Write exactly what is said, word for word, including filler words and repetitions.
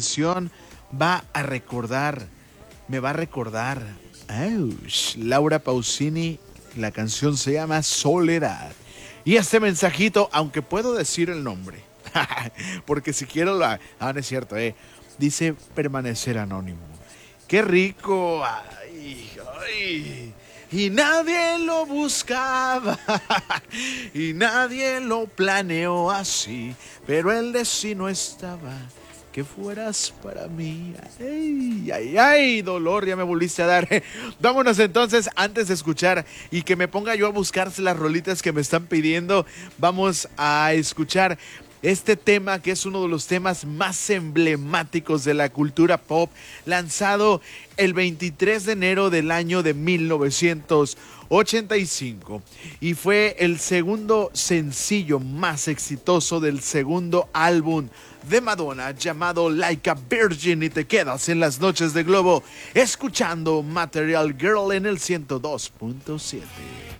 canción va a recordar, me va a recordar. Aush, Laura Pausini, la canción se llama Soledad. Y este mensajito, aunque puedo decir el nombre, porque si quiero la... Ah, no es cierto, eh. Dice permanecer anónimo. ¡Qué rico! ¡Ay, ay! Y nadie lo buscaba, y nadie lo planeó así, pero el destino estaba, que fueras para mí. ¡Ay, ay, ay! Dolor, ya me volviste a dar. Vámonos entonces, antes de escuchar y que me ponga yo a buscar las rolitas que me están pidiendo, vamos a escuchar este tema que es uno de los temas más emblemáticos de la cultura pop, lanzado el veintitrés de enero del año de mil novecientos ochenta y cinco, y fue el segundo sencillo más exitoso del segundo álbum de Madonna, llamado Like a Virgin, y te quedas en las noches de Globo escuchando Material Girl en el ciento dos punto siete.